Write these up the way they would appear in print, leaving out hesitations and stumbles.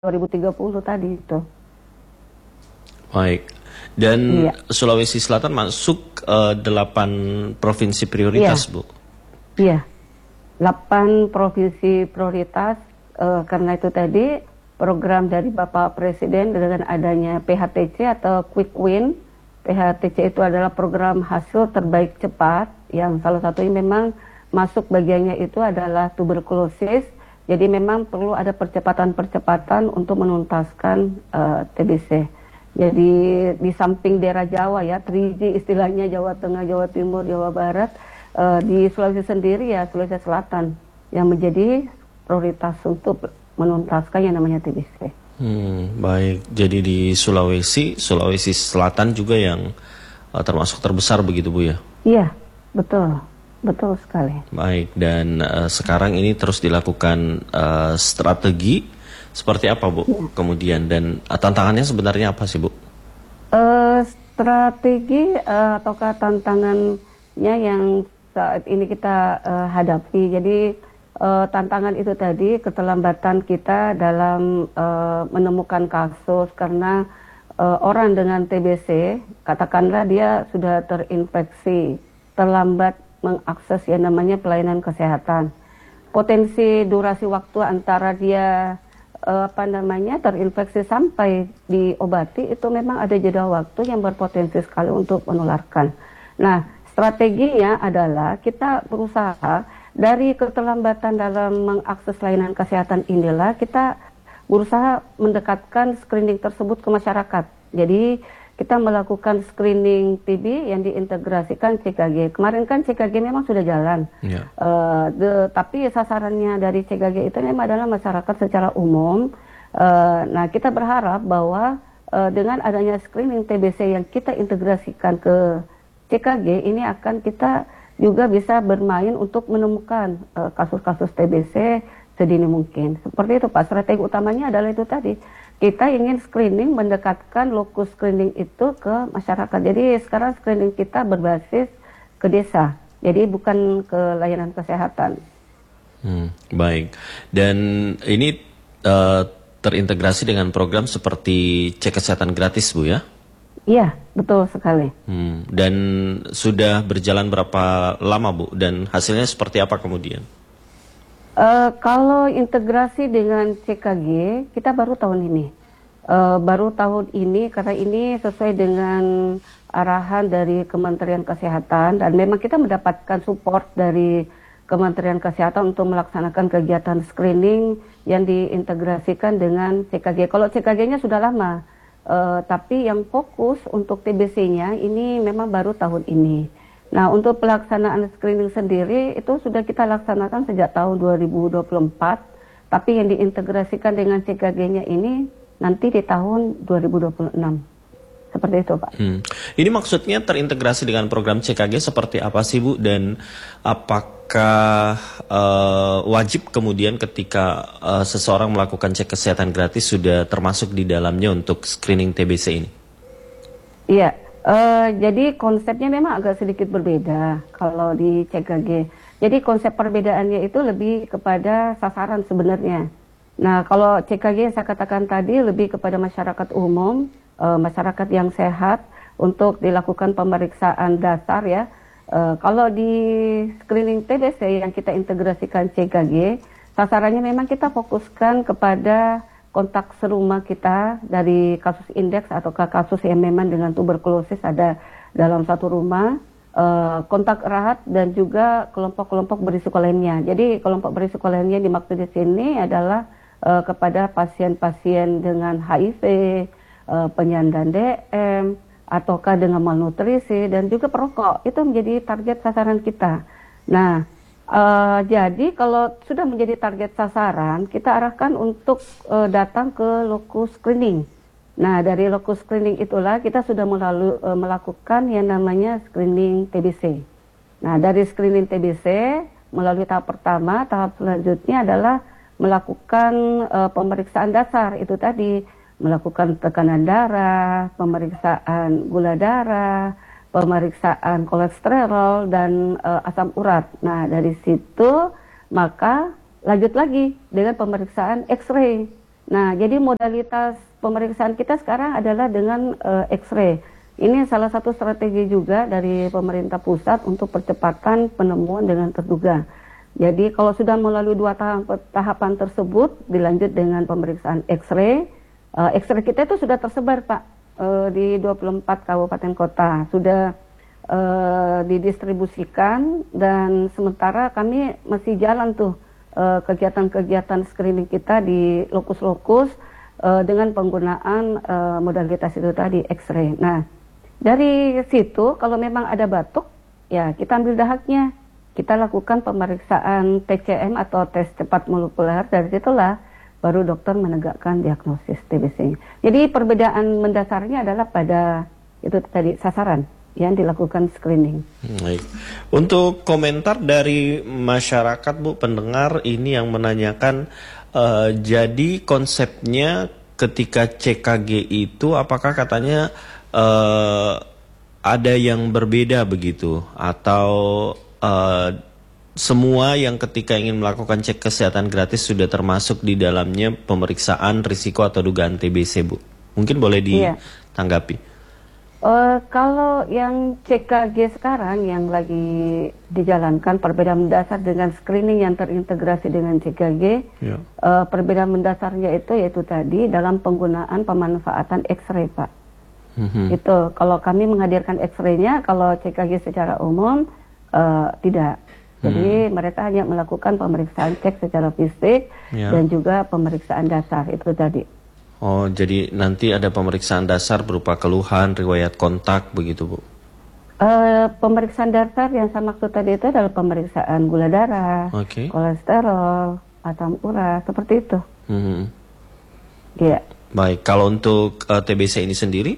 2030 tadi itu. Baik. Dan Iya, Sulawesi Selatan masuk 8 provinsi iya, prioritas, Bu. iya. 8 provinsi prioritas, karena itu tadi program dari Bapak Presiden dengan adanya PHTC atau Quick Win. PHTC itu adalah program hasil terbaik cepat yang salah satunya memang masuk bagiannya itu adalah tuberkulosis. Jadi memang perlu ada percepatan-percepatan untuk menuntaskan TBC. Jadi di samping daerah Jawa ya, 3G istilahnya Jawa Tengah, Jawa Timur, Jawa Barat, di Sulawesi sendiri ya Sulawesi Selatan yang menjadi prioritas untuk menuntaskan yang namanya TBC. Baik. Jadi di Sulawesi Selatan juga yang termasuk terbesar begitu, Bu ya. Iya, betul, betul sekali. Baik. Dan sekarang ini terus dilakukan strategi seperti apa, Bu? Iya. Kemudian dan tantangannya sebenarnya apa sih, Bu? Strategi ataukah tantangannya yang saat ini kita hadapi. Jadi tantangan itu tadi keterlambatan kita dalam menemukan kasus karena orang dengan TBC, katakanlah dia sudah terinfeksi, terlambat mengakses yang namanya pelayanan kesehatan. Potensi durasi waktu antara dia terinfeksi sampai diobati itu memang ada jeda waktu yang berpotensi sekali untuk menularkan. Nah, strateginya adalah kita berusaha dari keterlambatan dalam mengakses layanan kesehatan inilah kita berusaha mendekatkan screening tersebut ke masyarakat. Jadi kita melakukan screening TB yang diintegrasikan CKG. Kemarin kan CKG memang sudah jalan, Ya. tapi sasarannya dari CKG itu memang adalah masyarakat secara umum. Nah, kita berharap bahwa dengan adanya screening TBC yang kita integrasikan ke CKG ini akan kita juga bisa bermain untuk menemukan kasus-kasus TBC sedini mungkin. Seperti itu Pak, strategi utamanya adalah itu tadi. Kita ingin screening mendekatkan lokus screening itu ke masyarakat. Jadi sekarang screening kita berbasis ke desa. Jadi bukan ke layanan kesehatan. Baik. Dan ini terintegrasi dengan program seperti cek kesehatan gratis, Bu ya? Iya, betul sekali. Dan sudah berjalan berapa lama, Bu? Dan hasilnya seperti apa kemudian? Kalau integrasi dengan CKG, kita baru tahun ini. Baru tahun ini karena ini sesuai dengan arahan dari Kementerian Kesehatan dan memang kita mendapatkan support dari Kementerian Kesehatan untuk melaksanakan kegiatan screening yang diintegrasikan dengan CKG. Kalau CKG-nya sudah lama, tapi yang fokus untuk TBC-nya ini memang baru tahun ini. Nah, untuk pelaksanaan screening sendiri itu sudah kita laksanakan sejak tahun 2024, tapi yang diintegrasikan dengan CKG-nya ini nanti di tahun 2026. Seperti itu, Pak. Ini maksudnya terintegrasi dengan program CKG seperti apa sih, Bu? Dan apakah wajib kemudian ketika seseorang melakukan cek kesehatan gratis sudah termasuk di dalamnya untuk screening TBC ini? Iya, jadi konsepnya memang agak sedikit berbeda kalau di CKG. Jadi konsep perbedaannya itu lebih kepada sasaran sebenarnya. Nah, kalau CKG yang saya katakan tadi lebih kepada masyarakat umum, masyarakat yang sehat untuk dilakukan pemeriksaan dasar ya. Kalau di screening TBC yang kita integrasikan CKG, sasarannya memang kita fokuskan kepada kontak serumah kita dari kasus indeks atau kasus yang memang dengan tuberkulosis ada dalam satu rumah, kontak erat dan juga kelompok-kelompok berisiko lainnya. Jadi kelompok berisiko lainnya dimaksud di sini adalah kepada pasien-pasien dengan HIV, penyandang DM, ataukah dengan malnutrisi dan juga perokok. Itu menjadi target sasaran kita. Nah, jadi kalau sudah menjadi target sasaran, kita arahkan untuk datang ke lokus screening. Nah, dari lokus screening itulah kita sudah melakukan yang namanya screening TBC. Nah, dari screening TBC melalui tahap pertama, tahap selanjutnya adalah melakukan pemeriksaan dasar itu tadi, melakukan tekanan darah, pemeriksaan gula darah, pemeriksaan kolesterol dan asam urat. Nah, dari situ maka lanjut lagi dengan pemeriksaan X-ray. Nah, jadi modalitas pemeriksaan kita sekarang adalah dengan X-ray. Ini salah satu strategi juga dari pemerintah pusat untuk percepatan penemuan dengan terduga. Jadi kalau sudah melalui 2 tahapan tersebut, dilanjut dengan pemeriksaan X-ray. X-ray kita itu sudah tersebar, Pak, di 24 kabupaten kota. Sudah didistribusikan, dan sementara kami masih jalan tuh kegiatan-kegiatan screening kita di lokus-lokus dengan penggunaan modalitas itu tadi, X-ray. Nah, dari situ kalau memang ada batuk, ya kita ambil dahaknya. Kita lakukan pemeriksaan TCM atau tes cepat molekuler. Dari situlah baru dokter menegakkan diagnosis TBC. Jadi perbedaan mendasarnya adalah pada itu tadi, sasaran yang dilakukan screening. Baik. Untuk komentar dari masyarakat, Bu, pendengar ini yang menanyakan, jadi konsepnya ketika CKG itu apakah katanya ada yang berbeda begitu, atau semua yang ketika ingin melakukan cek kesehatan gratis sudah termasuk di dalamnya pemeriksaan risiko atau dugaan TBC, Bu? Mungkin boleh ditanggapi. Kalau yang CKG sekarang yang lagi dijalankan, perbedaan mendasar dengan screening yang terintegrasi dengan CKG, perbedaan mendasarnya itu yaitu tadi dalam penggunaan pemanfaatan X-ray, Pak. Itu kalau kami menghadirkan X-ray-nya, kalau CKG secara umum tidak. Jadi mereka hanya melakukan pemeriksaan cek secara fisik dan juga pemeriksaan dasar itu tadi. Oh, jadi nanti ada pemeriksaan dasar berupa keluhan, riwayat kontak, begitu, Bu? Pemeriksaan dasar yang saya maksud tadi itu adalah pemeriksaan gula darah, kolesterol, asam urat, seperti itu. Iya. Baik, kalau untuk TBC ini sendiri?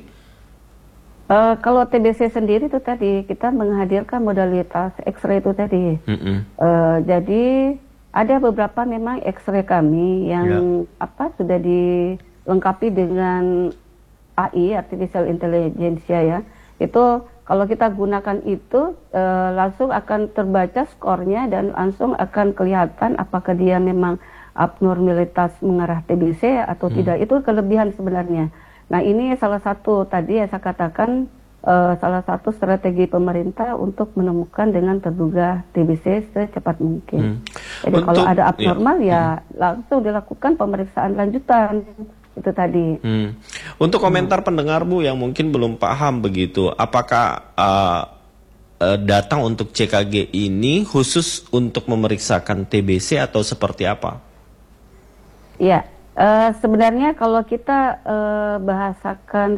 Kalau TBC sendiri itu tadi, kita menghadirkan modalitas X-ray itu tadi. Jadi ada beberapa memang X-ray kami yang sudah dilengkapi dengan AI, Artificial Intelligence ya. Itu kalau kita gunakan itu langsung akan terbaca skornya dan langsung akan kelihatan apakah dia memang abnormalitas mengarah TBC atau tidak. Itu kelebihan sebenarnya. Nah, ini salah satu tadi yang saya katakan salah satu strategi pemerintah untuk menemukan dengan terduga TBC secepat mungkin. Jadi kalau ada abnormal langsung dilakukan pemeriksaan lanjutan. Itu tadi. Untuk komentar pendengar, Bu, yang mungkin belum paham begitu, apakah datang untuk CKG ini khusus untuk memeriksakan TBC atau seperti apa? Iya, sebenarnya kalau kita bahasakan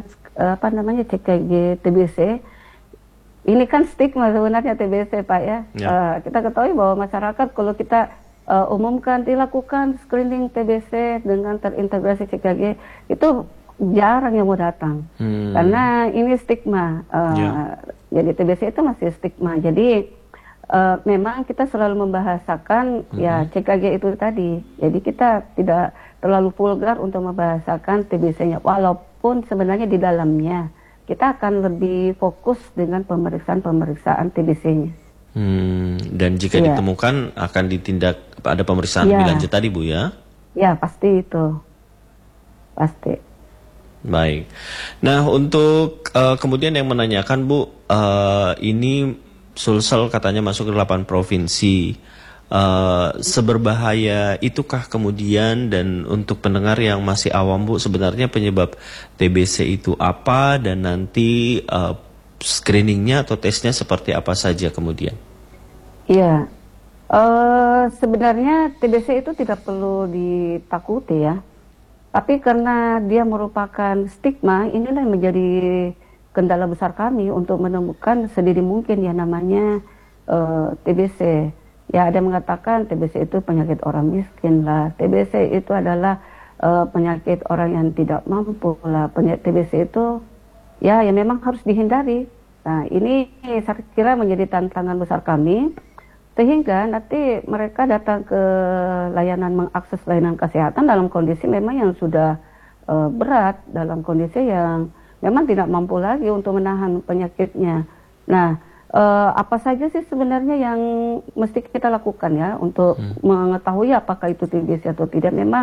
CKG TBC, ini kan stigma sebenarnya TBC, Pak ya. Kita ketahui bahwa masyarakat kalau kita umumkan dilakukan screening TBC dengan terintegrasi CKG, itu jarang yang mau datang karena ini stigma. Jadi TBC itu masih stigma. Jadi memang kita selalu membahasakan CKG itu tadi. Jadi kita tidak terlalu vulgar untuk membahasakan TBC-nya, walaupun sebenarnya di dalamnya kita akan lebih fokus dengan pemeriksaan TBC-nya. Dan jika ditemukan akan ditindak, ada pemeriksaan lebih lanjut tadi, Bu, ya? Ya, pasti itu. Pasti. Baik. Nah, untuk kemudian yang menanyakan, Bu, ini Sulsel katanya masuk ke 8 provinsi. Seberbahaya itukah kemudian, dan untuk pendengar yang masih awam, Bu, sebenarnya penyebab TBC itu apa, dan nanti screeningnya atau tesnya seperti apa saja kemudian? Iya, sebenarnya TBC itu tidak perlu ditakuti ya. Tapi karena dia merupakan stigma, inilah yang menjadi kendala besar kami untuk menemukan sedini mungkin ya namanya TBC. Ya, ada yang mengatakan TBC itu penyakit orang miskin lah. TBC itu adalah penyakit orang yang tidak mampu lah. Penyakit TBC itu ya memang harus dihindari. Nah, ini saya kira menjadi tantangan besar kami, sehingga nanti mereka datang ke mengakses layanan kesehatan dalam kondisi memang yang sudah berat, dalam kondisi yang memang tidak mampu lagi untuk menahan penyakitnya. Nah, apa saja sih sebenarnya yang mesti kita lakukan ya untuk mengetahui apakah itu TBC atau tidak? Memang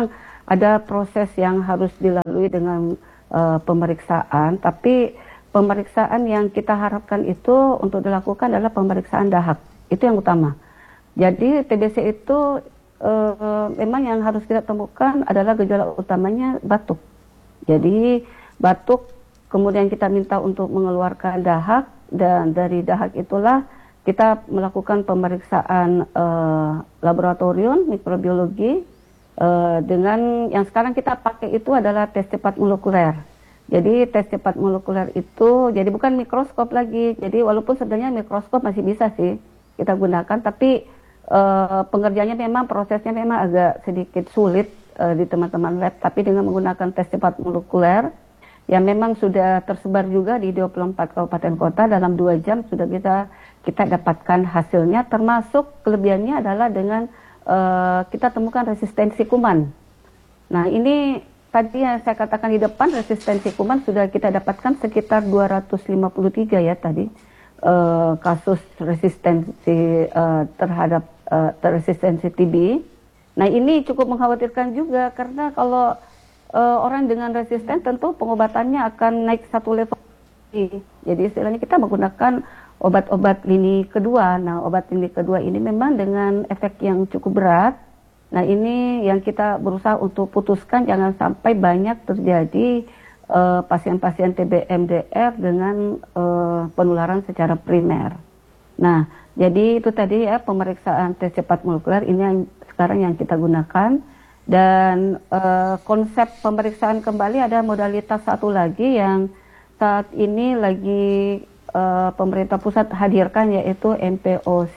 ada proses yang harus dilalui dengan pemeriksaan, tapi pemeriksaan yang kita harapkan itu untuk dilakukan adalah pemeriksaan dahak, itu yang utama. Jadi TBC itu memang yang harus kita temukan adalah gejala utamanya batuk. Jadi batuk, kemudian kita minta untuk mengeluarkan dahak, dan dari dahak itulah kita melakukan pemeriksaan laboratorium mikrobiologi dengan yang sekarang kita pakai itu adalah tes cepat molekuler. Jadi tes cepat molekuler itu jadi bukan mikroskop lagi. Jadi walaupun sebenarnya mikroskop masih bisa sih kita gunakan, tapi pengerjaannya memang prosesnya memang agak sedikit sulit di teman-teman lab. Tapi dengan menggunakan tes cepat molekuler yang memang sudah tersebar juga di 24 kabupaten kota, dalam 2 jam sudah kita dapatkan hasilnya. Termasuk kelebihannya adalah dengan kita temukan resistensi kuman. Nah ini tadi yang saya katakan di depan, resistensi kuman sudah kita dapatkan sekitar 253 ya tadi kasus resistensi terhadap resistensi TB. Nah ini cukup mengkhawatirkan juga karena kalau orang dengan resisten tentu pengobatannya akan naik satu level. Jadi istilahnya kita menggunakan obat-obat lini kedua. Nah obat lini kedua ini memang dengan efek yang cukup berat. Nah ini yang kita berusaha untuk putuskan jangan sampai banyak terjadi pasien-pasien TB MDR dengan penularan secara primer. Nah jadi itu tadi ya pemeriksaan tes cepat molekuler ini yang sekarang yang kita gunakan. Dan konsep pemeriksaan kembali ada modalitas satu lagi yang saat ini lagi pemerintah pusat hadirkan, yaitu MPOC,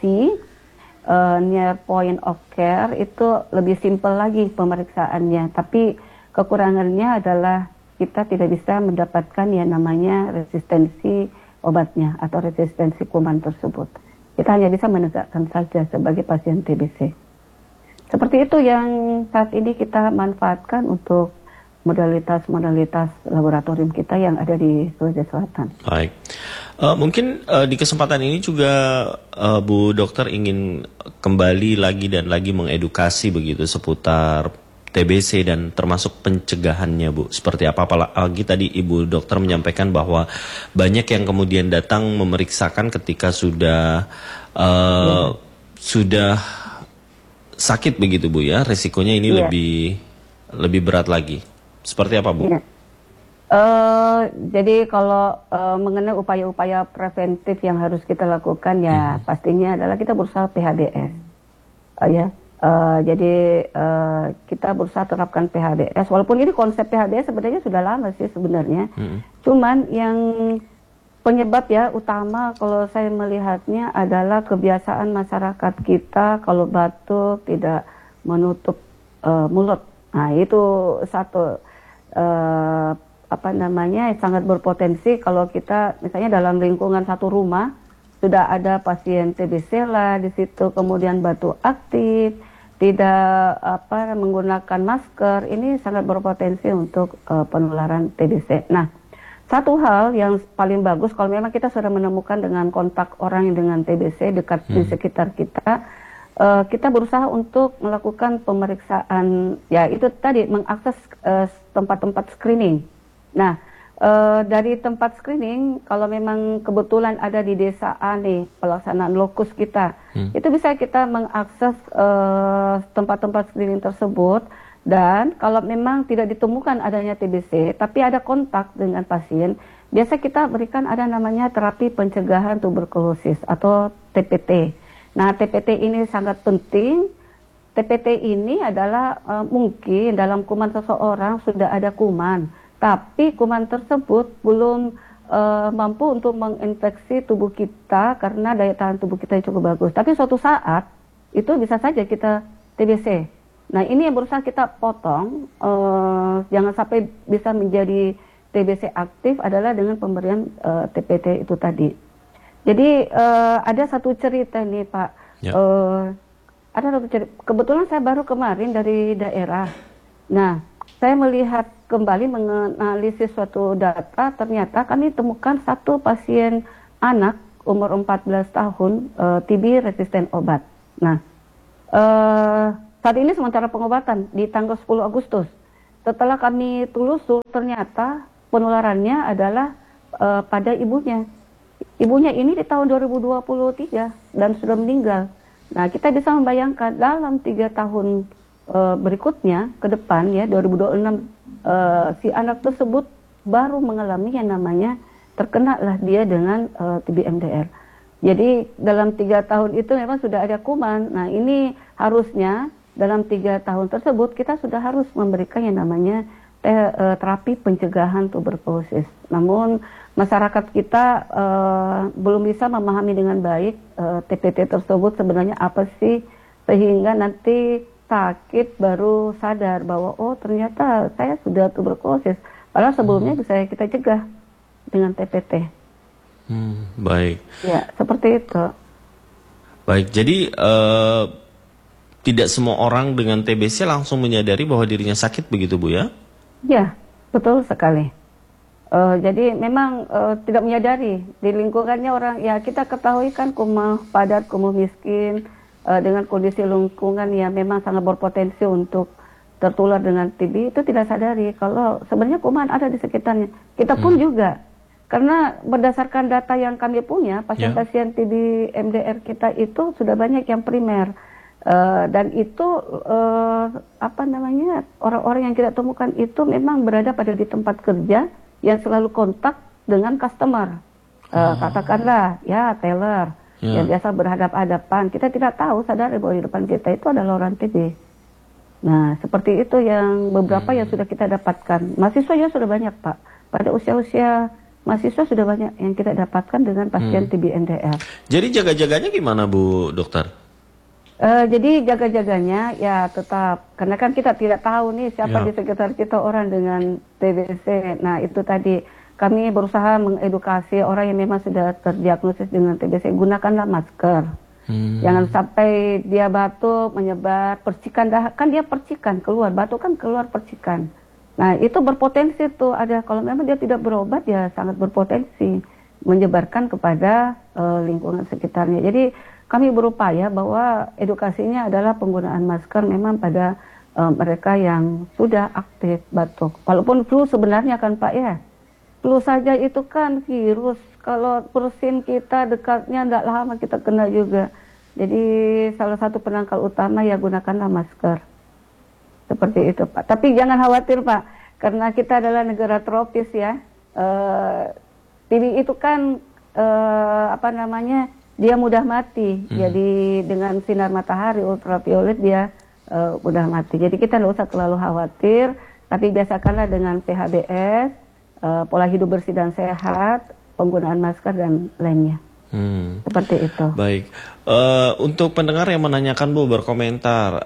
Near Point of Care. Itu lebih simpel lagi pemeriksaannya, tapi kekurangannya adalah kita tidak bisa mendapatkan yang namanya resistensi obatnya atau resistensi kuman tersebut. Kita hanya bisa menegakkan saja sebagai pasien TBC. Seperti itu yang saat ini kita manfaatkan untuk modalitas-modalitas laboratorium kita yang ada di Sulawesi Selatan. Baik, mungkin di kesempatan ini juga Bu Dokter ingin kembali lagi dan lagi mengedukasi begitu seputar TBC dan termasuk pencegahannya, Bu. Seperti apa? Apalagi tadi Ibu Dokter menyampaikan bahwa banyak yang kemudian datang memeriksakan ketika sudah sakit begitu Bu ya, resikonya ini lebih berat lagi. Seperti apa Bu? Jadi kalau mengenai upaya-upaya preventif yang harus kita lakukan ya pastinya adalah kita berusaha PHBS, jadi kita berusaha terapkan PHBS. Walaupun ini konsep PHBS sebenarnya sudah lama sih sebenarnya, cuman yang penyebab ya utama kalau saya melihatnya adalah kebiasaan masyarakat kita kalau batuk tidak menutup mulut. Nah itu satu sangat berpotensi kalau kita misalnya dalam lingkungan satu rumah sudah ada pasien TBC lah di situ, kemudian batuk aktif, tidak menggunakan masker, ini sangat berpotensi untuk penularan TBC. Nah, satu hal yang paling bagus kalau memang kita sudah menemukan dengan kontak orang yang dengan TBC dekat di sekitar kita, kita berusaha untuk melakukan pemeriksaan, ya itu tadi mengakses tempat-tempat screening. Nah, dari tempat screening, kalau memang kebetulan ada di desa A nih, pelaksanaan lokus kita, itu bisa kita mengakses tempat-tempat screening tersebut. Dan kalau memang tidak ditemukan adanya TBC, tapi ada kontak dengan pasien, biasa kita berikan ada namanya terapi pencegahan tuberkulosis atau TPT. Nah, TPT ini sangat penting. TPT ini adalah mungkin dalam kuman seseorang sudah ada kuman, tapi kuman tersebut belum mampu untuk menginfeksi tubuh kita karena daya tahan tubuh kita yang cukup bagus. Tapi suatu saat itu bisa saja kita TBC. Nah ini yang berusaha kita potong, jangan sampai bisa menjadi TBC aktif adalah dengan pemberian TPT itu tadi. Jadi ada satu cerita nih Pak, ada satu cerita, kebetulan saya baru kemarin dari daerah. Nah saya melihat kembali menganalisis suatu data, ternyata kami temukan satu pasien anak umur 14 tahun TB resisten obat. Nah Saat ini sementara pengobatan di tanggal 10 Agustus. Setelah kami telusur, ternyata penularannya adalah pada ibunya. Ibunya ini di tahun 2023 dan sudah meninggal. Nah, kita bisa membayangkan dalam 3 tahun berikutnya ke depan ya 2026 si anak tersebut baru mengalami yang namanya terkena lah dia dengan TB MDR. Jadi dalam 3 tahun itu memang sudah ada kuman. Nah, ini harusnya dalam 3 tahun tersebut kita sudah harus memberikan yang namanya terapi pencegahan tuberkulosis. Namun masyarakat kita belum bisa memahami dengan baik TPT tersebut sebenarnya apa sih, sehingga nanti sakit baru sadar bahwa oh ternyata saya sudah tuberkulosis. Padahal sebelumnya bisa kita cegah dengan TPT. Baik. Ya, seperti itu. Baik, jadi tidak semua orang dengan TBC langsung menyadari bahwa dirinya sakit begitu Bu ya? Ya, betul sekali. Jadi memang tidak menyadari di lingkungannya orang, ya kita ketahui kan kumuh padat, kumuh miskin, dengan kondisi lingkungan yang memang sangat berpotensi untuk tertular dengan TB, itu tidak sadari kalau sebenarnya kuman ada di sekitarnya. Kita pun juga, karena berdasarkan data yang kami punya, pasien-pasien TB MDR kita itu sudah banyak yang primer. Dan itu orang-orang yang kita temukan itu memang berada pada di tempat kerja yang selalu kontak dengan customer, katakanlah ya teller yang biasa berhadap-hadapan. Kita tidak tahu sadar bahwa di depan kita itu adalah orang TB. Nah, seperti itu yang beberapa yang sudah kita dapatkan. Mahasiswa ya sudah banyak Pak, pada usia-usia mahasiswa sudah banyak yang kita dapatkan dengan pasien TB MDR. Jadi jaga-jaganya gimana Bu Dokter? Jadi jaga-jaganya ya tetap, karena kan kita tidak tahu nih siapa di sekitar kita orang dengan TBC. Nah itu tadi kami berusaha mengedukasi orang yang memang sudah terdiagnosis dengan TBC, gunakanlah masker. Jangan sampai dia batuk, menyebar, percikan, kan dia percikan keluar, batuk kan keluar percikan. Nah itu berpotensi tuh ada, kalau memang dia tidak berobat ya sangat berpotensi menyebarkan kepada lingkungan sekitarnya. Jadi kami berupaya bahwa edukasinya adalah penggunaan masker memang pada mereka yang sudah aktif batuk. Walaupun flu sebenarnya kan Pak ya, flu saja itu kan virus. Kalau bersin kita dekatnya tidak lama kita kena juga. Jadi salah satu penangkal utama ya gunakanlah masker. Seperti itu Pak. Tapi jangan khawatir Pak, karena kita adalah negara tropis ya. TB itu kan dia mudah mati. Jadi dengan sinar matahari ultraviolet dia mudah mati. Jadi kita tidak usah terlalu khawatir, tapi biasakanlah dengan PHBS, pola hidup bersih dan sehat, penggunaan masker dan lainnya. Seperti itu. Baik. Untuk pendengar yang menanyakan Bu, berkomentar,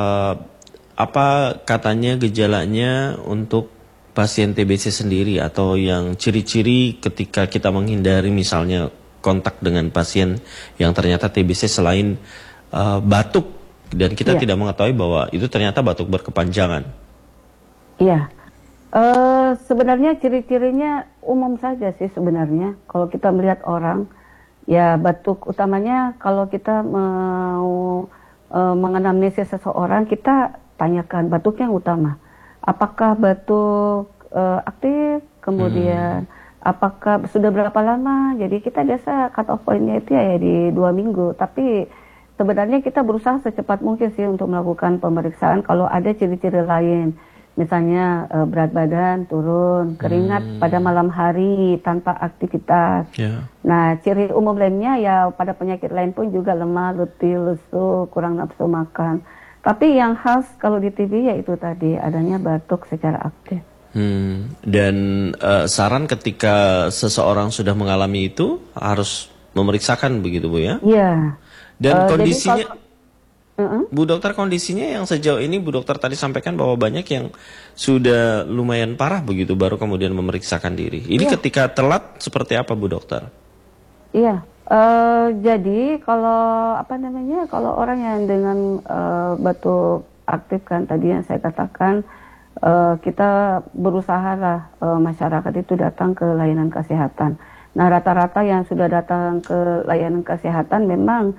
apa katanya gejalanya untuk pasien TBC sendiri, atau yang ciri-ciri ketika kita menghindari misalnya kontak dengan pasien yang ternyata TBC selain batuk, dan kita tidak mengetahui bahwa itu ternyata batuk berkepanjangan. Iya, sebenarnya ciri-cirinya umum saja sih sebenarnya. Kalau kita melihat orang, ya batuk utamanya kalau kita mau menganamnesis seseorang, kita tanyakan batuknya yang utama. Apakah batuk aktif, kemudian apakah sudah berapa lama? Jadi kita biasa cut off point-nya itu ya di 2 minggu. Tapi sebenarnya kita berusaha secepat mungkin sih untuk melakukan pemeriksaan kalau ada ciri-ciri lain. Misalnya berat badan turun, keringat pada malam hari tanpa aktivitas. Nah ciri umum lainnya ya pada penyakit lain pun juga lemah, letih, lesu, kurang nafsu makan. Tapi yang khas kalau di TB ya itu tadi adanya batuk secara aktif. Dan saran ketika seseorang sudah mengalami itu harus memeriksakan begitu Bu ya? Iya. Dan kondisinya, Bu Dokter, kondisinya yang sejauh ini Bu Dokter tadi sampaikan bahwa banyak yang sudah lumayan parah begitu baru kemudian memeriksakan diri. Ini ketika telat seperti apa Bu Dokter? Iya. Jadi kalau kalau orang yang dengan batuk aktif kan tadi yang saya katakan, kita berusaha lah masyarakat itu datang ke layanan kesehatan. Nah rata-rata yang sudah datang ke layanan kesehatan memang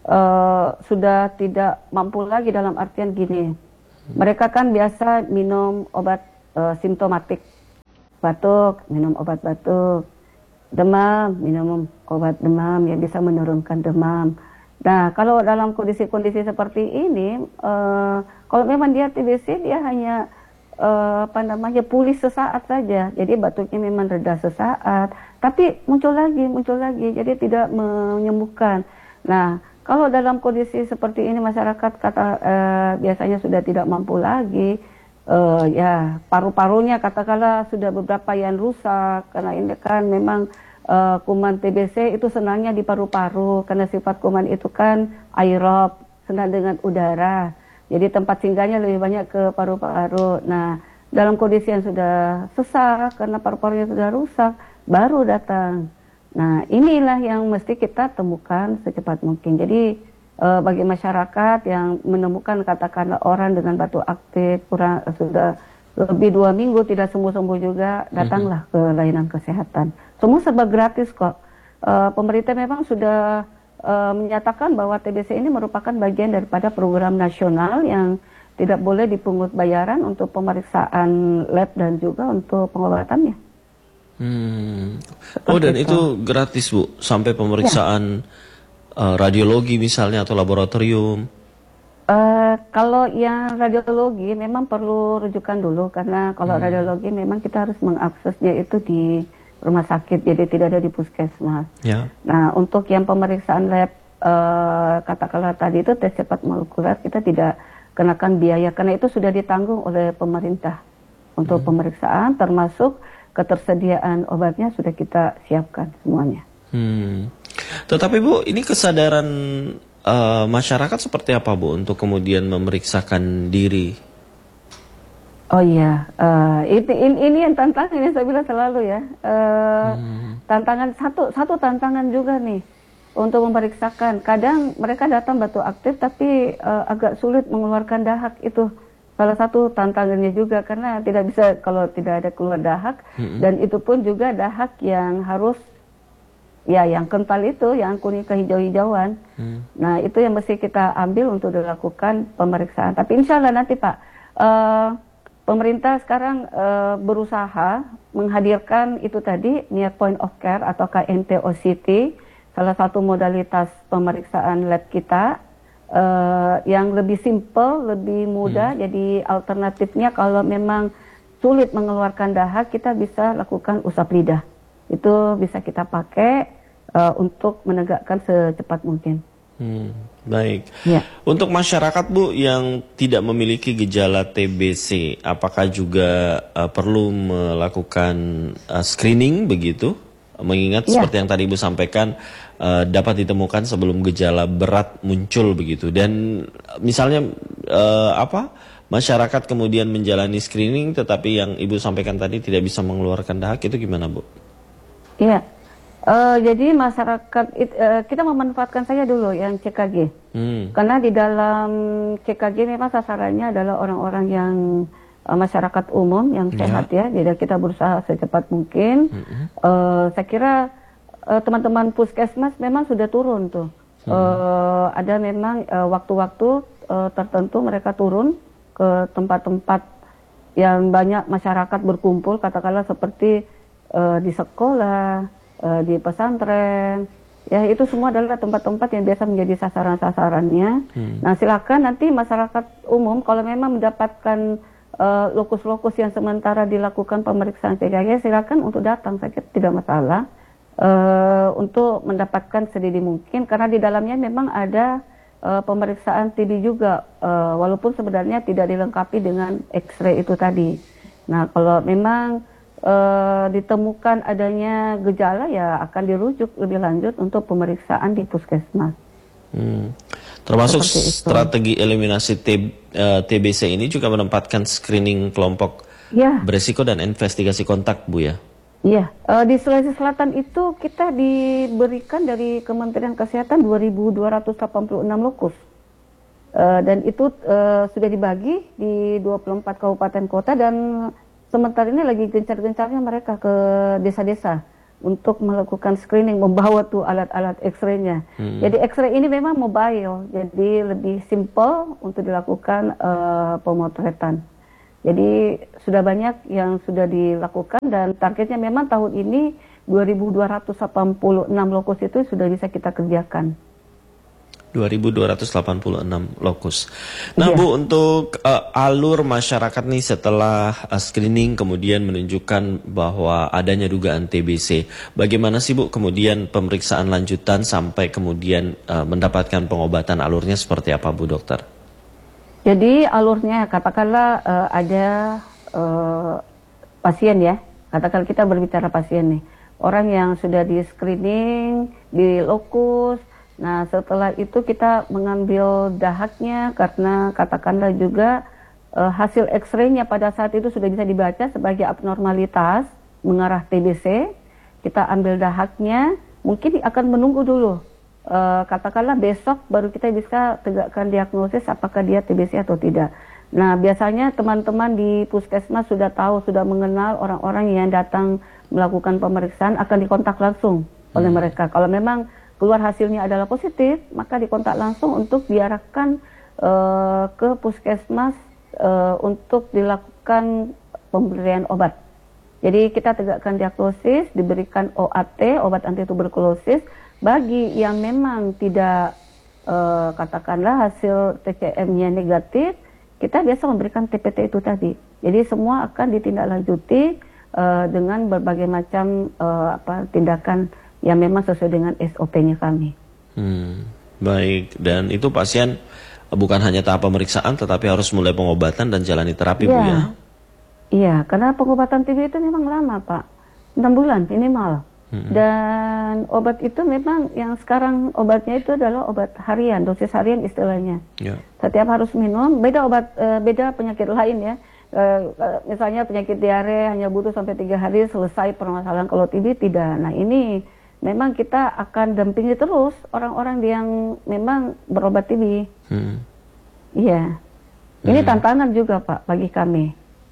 sudah tidak mampu lagi dalam artian gini. Mereka kan biasa minum obat simptomatik, batuk, minum obat batuk, demam, minum obat demam yang bisa menurunkan demam. Nah, kalau dalam kondisi-kondisi seperti ini, kalau memang dia TBC, dia hanya pulih sesaat saja. Jadi batuknya memang reda sesaat, tapi muncul lagi, jadi tidak menyembuhkan. Nah, kalau dalam kondisi seperti ini masyarakat biasanya sudah tidak mampu lagi, ya paru-parunya katakanlah sudah beberapa yang rusak, karena ini kan memang kuman TBC itu senangnya di paru-paru, karena sifat kuman itu kan aerob, senang dengan udara. Jadi tempat singgahnya lebih banyak ke paru-paru. Nah, dalam kondisi yang sudah sesak karena paru-parunya sudah rusak, baru datang. Nah, inilah yang mesti kita temukan secepat mungkin. Jadi bagi masyarakat yang menemukan katakanlah orang dengan batuk aktif sudah lebih 2 minggu tidak sembuh-sembuh juga, datanglah ke layanan kesehatan. Semua serba gratis kok. Pemerintah memang sudah menyatakan bahwa TBC ini merupakan bagian daripada program nasional yang tidak boleh dipungut bayaran untuk pemeriksaan lab dan juga untuk pengobatannya. Oh, dan itu gratis, Bu, sampai pemeriksaan radiologi misalnya atau laboratorium. Kalau yang radiologi memang perlu rujukan dulu, karena kalau radiologi memang kita harus mengaksesnya itu di rumah sakit, jadi tidak ada di puskesmas. Ya. Nah, untuk yang pemeriksaan lab katakanlah tadi itu tes cepat molekuler, kita tidak kenakan biaya karena itu sudah ditanggung oleh pemerintah untuk pemeriksaan, termasuk ketersediaan obatnya sudah kita siapkan semuanya. Tetapi Bu, ini kesadaran masyarakat seperti apa, Bu, untuk kemudian memeriksakan diri? Oh iya, ini yang tantangan yang saya bilang selalu ya. Tantangan satu tantangan juga nih untuk memeriksakan. Kadang mereka datang batuk aktif tapi agak sulit mengeluarkan dahak, itu salah satu tantangannya juga, karena tidak bisa kalau tidak ada keluar dahak, dan itu pun juga dahak yang harus ya yang kental itu, yang kuning kehijau-hijauan. Nah, itu yang mesti kita ambil untuk dilakukan pemeriksaan. Tapi insya Allah nanti Pak, pemerintah sekarang berusaha menghadirkan itu tadi near point of care atau KNP-OCT, salah satu modalitas pemeriksaan lab kita yang lebih simple, lebih mudah. Jadi alternatifnya kalau memang sulit mengeluarkan dahak, kita bisa lakukan usap lidah. Itu bisa kita pakai untuk menegakkan secepat mungkin. Baik. Ya. Untuk masyarakat, Bu, yang tidak memiliki gejala TBC, apakah juga perlu melakukan screening begitu? Mengingat seperti yang tadi Ibu sampaikan, dapat ditemukan sebelum gejala berat muncul begitu. Dan misalnya masyarakat kemudian menjalani screening, tetapi yang Ibu sampaikan tadi tidak bisa mengeluarkan dahak, itu gimana, Bu? Iya. Jadi masyarakat kita memanfaatkan saja dulu yang CKG, karena di dalam CKG memang sasarannya adalah orang-orang yang masyarakat umum yang sehat ya. Jadi kita berusaha secepat mungkin. Saya kira teman-teman puskesmas memang sudah turun tuh. Ada memang waktu-waktu tertentu mereka turun ke tempat-tempat yang banyak masyarakat berkumpul, katakanlah seperti di sekolah, di pesantren, ya itu semua adalah tempat-tempat yang biasa menjadi sasaran-sasarannya. Nah, silakan nanti masyarakat umum kalau memang mendapatkan lokus-lokus yang sementara dilakukan pemeriksaan TBC, silakan untuk datang, saya kira tidak masalah, untuk mendapatkan sedini mungkin, karena di dalamnya memang ada pemeriksaan TB juga, walaupun sebenarnya tidak dilengkapi dengan X-ray itu tadi. Nah, kalau memang ditemukan adanya gejala, ya akan dirujuk lebih lanjut untuk pemeriksaan di puskesmas. Termasuk strategi eliminasi TBC ini juga menempatkan screening kelompok beresiko dan investigasi kontak, Bu, ya? Iya, di Sulawesi Selatan itu kita diberikan dari Kementerian Kesehatan 2.286 lokus. Dan itu sudah dibagi di 24 kabupaten kota, dan sementara ini lagi gencar-gencarnya mereka ke desa-desa untuk melakukan screening, membawa tuh alat-alat X-ray-nya. Jadi X-ray ini memang mobile, jadi lebih simple untuk dilakukan pemotretan. Jadi sudah banyak yang sudah dilakukan dan targetnya memang tahun ini 2.286 lokus itu sudah bisa kita kerjakan. 2.286 lokus. Nah, Iya. Bu, untuk alur masyarakat nih setelah screening kemudian menunjukkan bahwa adanya dugaan TBC. Bagaimana sih, Bu, kemudian pemeriksaan lanjutan sampai kemudian mendapatkan pengobatan, alurnya seperti apa, Bu Dokter? Jadi alurnya katakanlah ada pasien ya, katakan kita berbicara pasien nih, orang yang sudah di screening di lokus. Nah setelah itu kita mengambil dahaknya karena katakanlah juga hasil X-ray-nya pada saat itu sudah bisa dibaca sebagai abnormalitas mengarah TBC. Kita ambil dahaknya, mungkin akan menunggu dulu. Katakanlah besok baru kita bisa tegakkan diagnosis apakah dia TBC atau tidak. Nah biasanya teman-teman di puskesmas sudah tahu, sudah mengenal orang-orang yang datang melakukan pemeriksaan akan dikontak langsung oleh mereka. Kalau memang keluar hasilnya adalah positif, maka dikontak langsung untuk diarahkan ke puskesmas untuk dilakukan pemberian obat. Jadi kita tegakkan diagnosis, diberikan OAT, obat anti tuberkulosis. Bagi yang memang tidak katakanlah hasil TCM-nya negatif, kita biasa memberikan TPT itu tadi. Jadi semua akan ditindaklanjuti dengan berbagai macam tindakan yang memang sesuai dengan SOP-nya kami. Baik, dan itu pasien bukan hanya tahap pemeriksaan, tetapi harus mulai pengobatan dan jalani terapi, Bu ya? Iya, karena pengobatan TB itu memang lama, Pak. 6 bulan minimal. Dan obat itu memang yang sekarang obatnya itu adalah obat harian, dosis harian istilahnya. Setiap harus minum, beda obat, beda penyakit lain ya. Misalnya penyakit diare hanya butuh sampai 3 hari selesai permasalahan, kalau TB tidak. Nah ini memang kita akan dampingi terus orang-orang yang memang berobat TB. Iya, ini tantangan juga Pak bagi kami.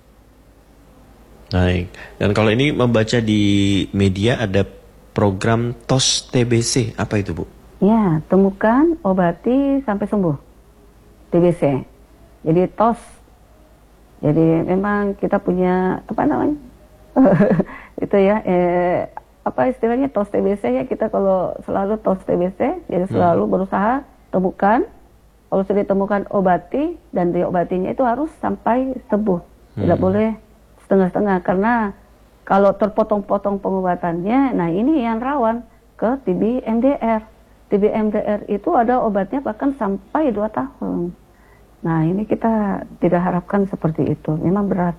Baik, dan kalau ini membaca di media ada program TOS TBC, apa itu Bu? Ya, temukan, obati sampai sembuh TBC. Jadi TOS. Jadi memang kita punya apa namanya? Itu ya, apa istilahnya TOS TBC ya, kita kalau selalu TOS TBC, jadi selalu berusaha temukan. Kalau sudah ditemukan obati dan diobatinya itu harus sampai sembuh. Tidak boleh setengah-setengah, karena kalau terpotong-potong pengobatannya, nah ini yang rawan ke TB MDR. TB MDR itu ada obatnya bahkan sampai 2 tahun. Nah ini kita tidak harapkan seperti itu, memang berat.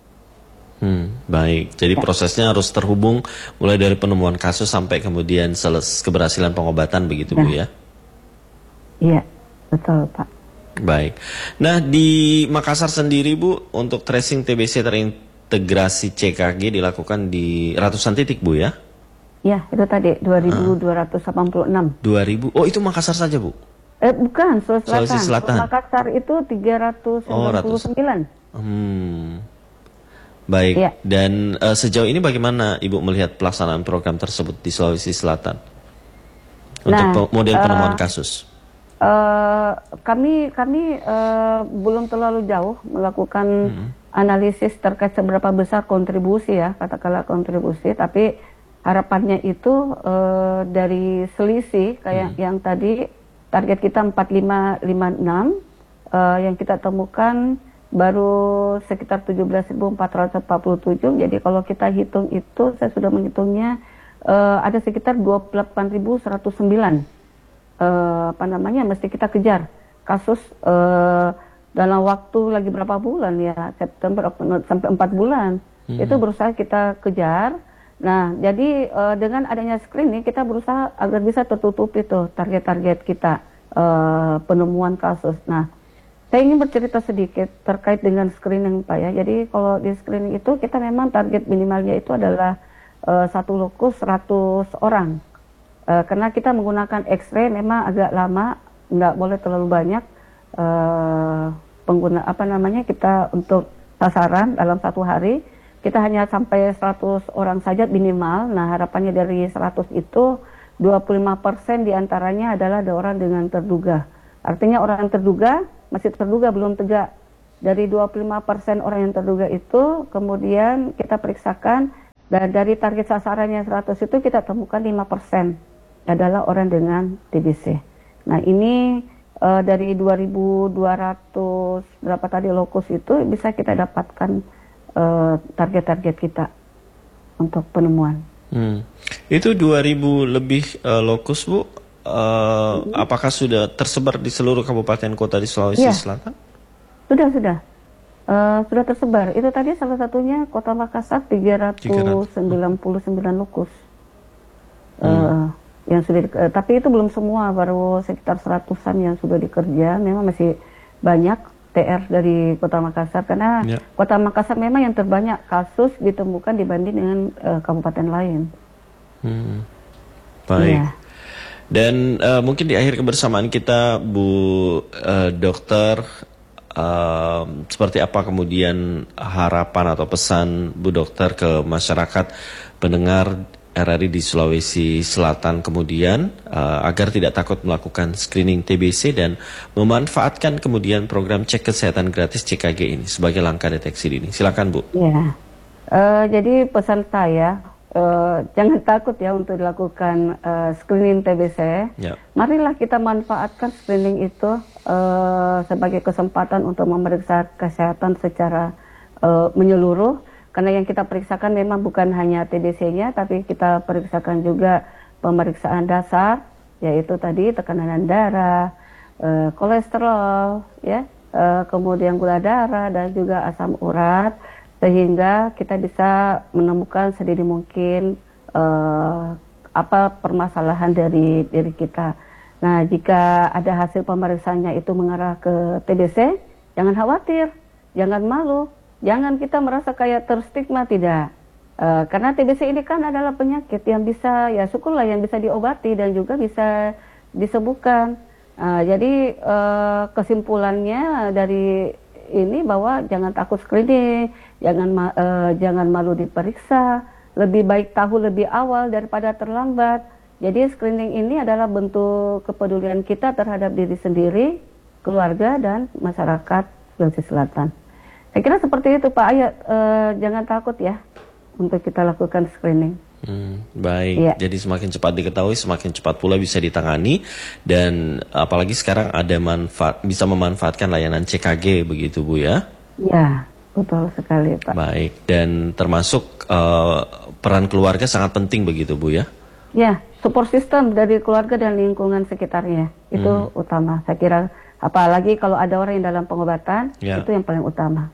Baik, jadi prosesnya harus terhubung mulai dari penemuan kasus sampai kemudian keberhasilan pengobatan begitu Bu ya? Iya, betul Pak. Baik, nah di Makassar sendiri Bu, untuk tracing TBC terintegrasi CKG dilakukan di ratusan titik Bu ya? Ya, itu tadi 2.286. 2.000, oh itu Makassar saja Bu? Bukan, Sulawesi Selatan. Makassar itu 399. Baik, ya. Dan sejauh ini bagaimana Ibu melihat pelaksanaan program tersebut di Sulawesi Selatan? Untuk model penemuan kasus? Kami belum terlalu jauh melakukan analisis terkait seberapa besar kontribusi ya, katakanlah kontribusi, tapi harapannya itu dari selisih kayak yang tadi target kita 4556 yang kita temukan baru sekitar 17.447. Jadi kalau kita hitung itu, saya sudah menghitungnya ada sekitar 28.109 mesti kita kejar kasus dalam waktu lagi berapa bulan ya, September, Oktober, sampai 4 bulan itu berusaha kita kejar. Nah jadi dengan adanya screening kita berusaha agar bisa tertutup itu target-target kita penemuan kasus. Nah saya ingin bercerita sedikit terkait dengan screening Pak ya. Jadi kalau di screening itu kita memang target minimalnya itu adalah satu lokus 100 orang. Karena kita menggunakan X-ray memang agak lama, nggak boleh terlalu banyak pengguna kita untuk sasaran dalam 1 hari. kita hanya sampai 100 orang saja minimal. Nah, harapannya dari 100 itu 25% diantaranya adalah ada orang dengan terduga. Artinya orang terduga, masih terduga belum tegak. Dari 25% orang yang terduga itu, kemudian kita periksakan, dan dari target sasarannya 100 itu kita temukan 5% adalah orang dengan TBC. Nah, ini dari 2.200 berapa tadi lokus itu bisa kita dapatkan target-target kita untuk penemuan. Itu 2.000 lebih lokus, Bu. Apakah sudah tersebar di seluruh kabupaten kota di Sulawesi Selatan? Sudah tersebar. Itu tadi salah satunya Kota Makassar 399 lokus. Yang sudah, tapi itu belum semua, baru sekitar 100-an yang sudah dikerja. Memang masih banyak TR dari Kota Makassar, karena Kota Makassar memang yang terbanyak kasus ditemukan dibanding dengan kabupaten lain. Baik. Dan mungkin di akhir kebersamaan kita, Bu Dokter, seperti apa kemudian harapan atau pesan Bu Dokter ke masyarakat pendengar RRI di Sulawesi Selatan kemudian agar tidak takut melakukan screening TBC dan memanfaatkan kemudian program cek kesehatan gratis CKG ini sebagai langkah deteksi dini. Silakan, Bu. Ya, jadi pesan saya jangan takut ya untuk dilakukan screening TBC. Marilah kita manfaatkan screening itu sebagai kesempatan untuk memeriksa kesehatan secara menyeluruh. Karena yang kita periksakan memang bukan hanya TBC-nya, tapi kita periksakan juga pemeriksaan dasar, yaitu tadi tekanan darah, kolesterol, ya, kemudian gula darah dan juga asam urat, sehingga kita bisa menemukan sedini mungkin apa permasalahan dari diri kita. Nah, jika ada hasil pemeriksaannya itu mengarah ke TBC, jangan khawatir, jangan malu. Jangan kita merasa kayak terstigma, tidak. Karena TBC ini kan adalah penyakit yang bisa, ya syukurlah yang bisa diobati dan juga bisa disembuhkan. Jadi kesimpulannya dari ini bahwa jangan takut screening, jangan malu diperiksa, lebih baik tahu lebih awal daripada terlambat. Jadi screening ini adalah bentuk kepedulian kita terhadap diri sendiri, keluarga, dan masyarakat Sulawesi Selatan. Saya kira seperti itu, Pak Ayat. Jangan takut ya untuk kita lakukan screening. Baik, jadi semakin cepat diketahui, semakin cepat pula bisa ditangani. Dan apalagi sekarang ada bisa memanfaatkan layanan CKG begitu, Bu, ya? Ya, betul sekali, Pak. Baik, dan termasuk peran keluarga sangat penting begitu, Bu, ya? Ya, support system dari keluarga dan lingkungan sekitarnya. Itu utama, saya kira. Apalagi kalau ada orang yang dalam pengobatan, itu yang paling utama.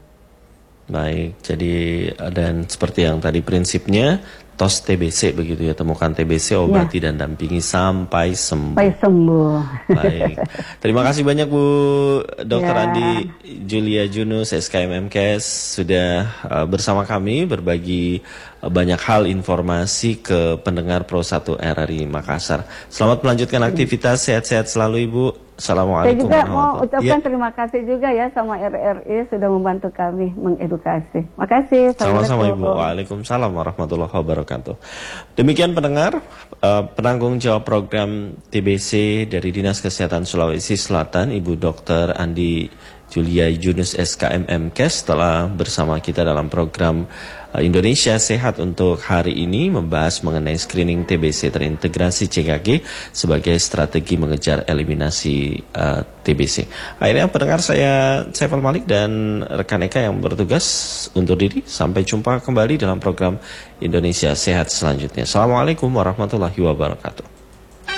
Baik, jadi dan seperti yang tadi prinsipnya TOS TBC begitu ya, temukan TBC, obati dan dampingi sampai sembuh. Sampai sembuh. Baik, terima kasih banyak Bu Dr. Andi Julia Junus SKM MKes sudah bersama kami berbagi banyak hal informasi ke pendengar Pro 1 RRI Makassar. Selamat melanjutkan aktivitas, sehat-sehat selalu Ibu. Assalamualaikum. Saya juga mau ucapkan terima kasih juga ya sama RRI sudah membantu kami mengedukasi. Makasih. Sama-sama Ibu. Waalaikumsalam warahmatullahi wabarakatuh. Demikian pendengar, penanggung jawab program TBC dari Dinas Kesehatan Sulawesi Selatan, Ibu Dr. Andi Julia Junus SKM MKes telah bersama kita dalam program Indonesia Sehat untuk hari ini membahas mengenai screening TBC terintegrasi CKG sebagai strategi mengejar eliminasi TBC. Akhirnya pendengar, saya Saiful Malik dan rekan Eka yang bertugas undur diri. Sampai jumpa kembali dalam program Indonesia Sehat selanjutnya. Assalamualaikum warahmatullahi wabarakatuh.